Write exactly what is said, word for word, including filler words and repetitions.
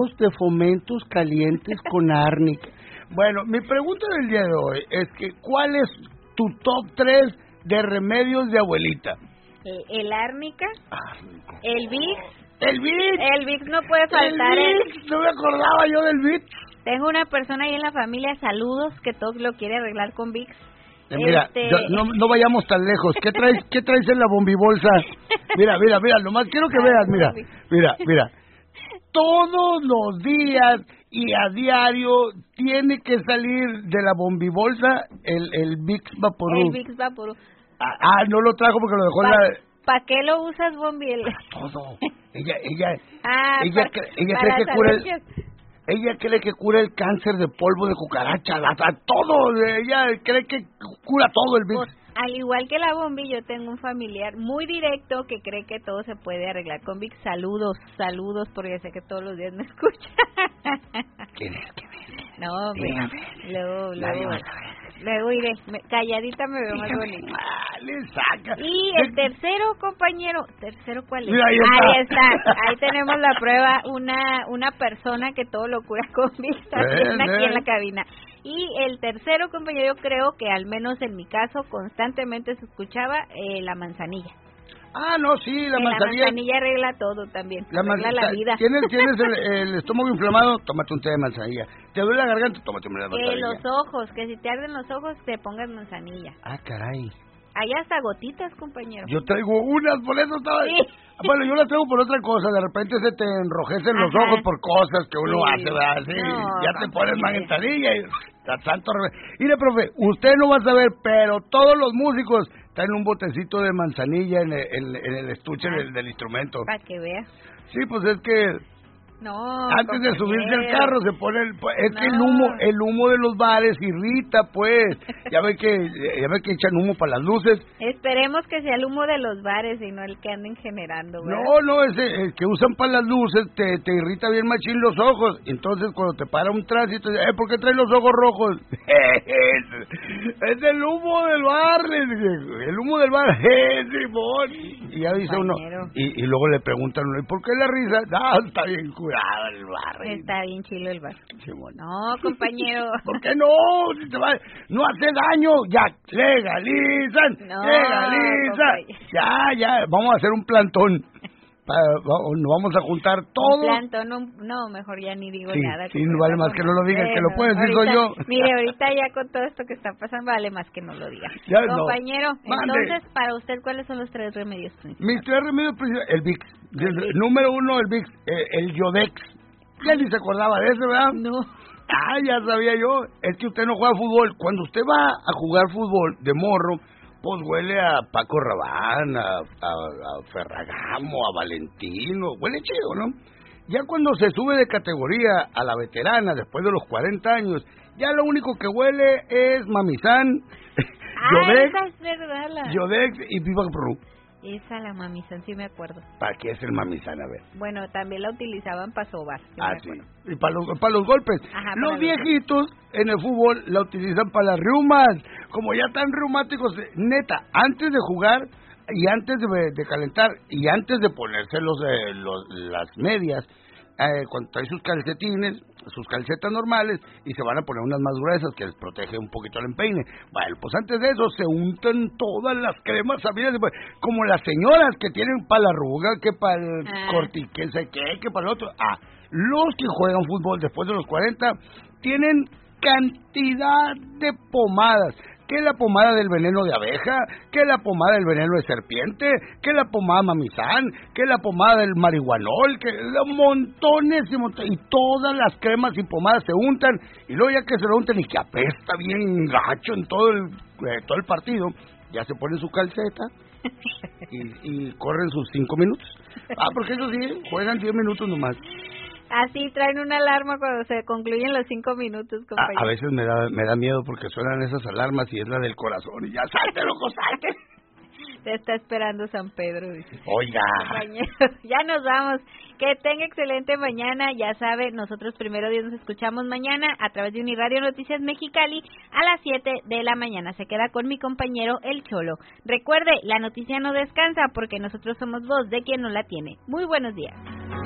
de fomentos calientes con árnica. Bueno, mi pregunta del día de hoy es que ¿cuál es tu top tres de remedios de abuelita? El, el árnica, Árnica. el Vicks. ¡El Vicks! El Vicks no puede faltar. ¡El Vicks! No me acordaba yo del Vicks. Tengo una persona ahí en la familia, saludos, que todo lo quiere arreglar con Vicks. Eh, mira, este... yo, no, no vayamos tan lejos. ¿Qué traes, qué traes en la bombibolsa? Mira, mira, mira, nomás quiero que veas, mira, mira, mira. Todos los días y a diario tiene que salir de la bombibolsa el, el Vicks Vaporub. El Vicks Vaporub. Ah, ah, no lo trajo porque lo dejó en la... ¿Para qué lo usas, Bombi? El... Todo. Ella, ella, ah, ella, pa, ella cree que cura el... Ella cree que cura el cáncer de polvo de cucaracha, la, la, todo. Ella cree que cura todo el Vicks. Pues, al igual que la Bombi, yo tengo un familiar muy directo que cree que todo se puede arreglar con Vicks. Saludos, saludos, porque sé que todos los días me escucha. ¿Quién es? ¿Quién es? No, hombre. Luego, luego. Luego iré. Me, calladita me veo más bonita. Ah, le saca. Y el tercero, compañero. ¿Tercero cuál es? Mira, ahí está. Ahí está. Ahí tenemos la prueba. Una una persona que todo lo cura con Vicks. También Ven, aquí ven. en la cabina. Y el tercero, compañero, yo creo que al menos en mi caso constantemente se escuchaba eh, la manzanilla. Ah, no, sí, la que manzanilla. La manzanilla arregla todo también. La arregla manzanilla. la vida. ¿Tienes, tienes el, el estómago inflamado? Tómate un té de manzanilla. ¿Te duele la garganta? Tómate un té de Que manzanilla. los ojos, que si te arden los ojos, te pongas manzanilla. Ah, caray. Hay hasta gotitas, compañero. Yo traigo unas, por eso estaba... Sí. Bueno, yo las traigo por otra cosa. De repente se te enrojecen los Ajá. ojos por cosas que uno Sí. hace, ¿verdad? Sí, No, ya te pones compañero. manzanilla y... Santo revés. Mire, profe, usted no va a saber, pero todos los músicos traen un botecito de manzanilla en el, en, en el estuche Ah. del, del instrumento. Para que veas. Sí, pues es que... No, Antes de subirse al compañero. carro se pone el, es que el No. humo el humo de los bares irrita, pues. Ya ve que ya ve que echan humo para las luces. Esperemos que sea el humo de los bares y no el que anden generando, ¿verdad? No, no, ese el que usan para las luces te, te irrita bien machín los ojos. Entonces cuando te para un tránsito, eh, ¿por qué traes los ojos rojos? Es el humo del bar, le dije, el humo del bar, eh, Simón. Y ya dice uno, Compañero. y, y luego le preguntan, ¿y por qué la risa? Ah, está bien curado el bar. Está bien chilo el bar. Simón. No, compañero. ¿Por qué no? Si te va- no hace daño, ya legalizan, No, legalizan. compañero. Ya, ya, vamos a hacer un plantón. Pa- va- Nos vamos a juntar Un todos. plantón, no, no, mejor ya ni digo Sí, nada. sí, no vale más que no lo diga, que lo Bueno, puedes decir soy ahorita- yo. Mire, ahorita ya con todo esto que está pasando, vale más que no lo diga. Ya no. Compañero, Mande. entonces, para usted, ¿cuáles son los tres remedios principales? Mis tres remedios principales, el Vicks. El número uno, el Vicks, eh, el Yodex. Ya ni se acordaba de eso, ¿verdad? No. Ah, ya sabía yo. Es que usted no juega fútbol. Cuando usted va a jugar fútbol de morro, pues huele a Paco Rabanne, a, a, a Ferragamo, a Valentino. Huele chido, ¿no? Ya cuando se sube de categoría a la veterana, después de los cuarenta años, ya lo único que huele es Mamizán, Ah, Yodex, esa es verdad. La... Yodex y Viva Pro. Esa, la mamizán, sí me acuerdo. ¿Para qué es el Mamizán? A ver. Bueno, también la utilizaban para sobar. sí Ah, me sí. acuerdo. Y para los, para los golpes. Ajá, para los los viejitos en el fútbol la utilizan para las riumas. Como ya están reumáticos, neta, antes de jugar y antes de, de calentar y antes de ponerse los, eh, los las medias, eh, cuando traen sus calcetines, sus calcetas normales y se van a poner unas más gruesas que les protege un poquito el empeine. Bueno, pues antes de eso se untan todas las cremas sabidas, como las señoras que tienen para la arruga, que para el Ah. corti, que sé qué, que para el otro. Ah, los que juegan fútbol después de los cuarenta tienen cantidad de pomadas. Que la pomada del veneno de abeja, que la pomada del veneno de serpiente, que la pomada mamizán, que la pomada del marihuanol, que montones y montones, y todas las cremas y pomadas se untan, y luego ya que se lo untan y que apesta bien gacho en todo el, eh, todo el partido, ya se ponen su calceta y, y corren sus cinco minutos. Ah, porque eso sí, juegan diez minutos nomás. Así traen una alarma cuando se concluyen los cinco minutos, compañero. A, a veces me da me da miedo porque suenan esas alarmas y es la del corazón y ya salte, loco, salte. Te está esperando San Pedro, dice. Oiga. Compañero, ya nos vamos. Que tenga excelente mañana. Ya sabe, nosotros primero Dios nos escuchamos mañana a través de Uniradio Noticias Mexicali a las siete de la mañana. Se queda con mi compañero El Cholo. Recuerde, la noticia no descansa porque nosotros somos voz de quien no la tiene. Muy buenos días.